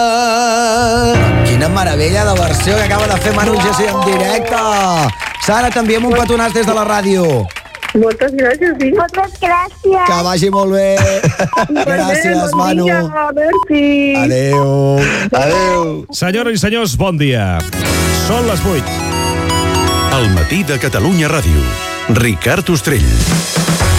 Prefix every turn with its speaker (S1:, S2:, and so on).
S1: Quina meravella de versió que acaba de fer Manu Gessi en directe. Sara, t'enviem un petonàs des de la ràdio.
S2: Moltes gràcies, sí.
S3: Moltes gràcies.
S1: Que vagi molt bé. Gràcies, Manu. Adéu.
S4: Adéu.
S5: Senyores i senyors, bon dia. Són les 8.
S6: El matí de Catalunya Ràdio. Ricard Ostrell.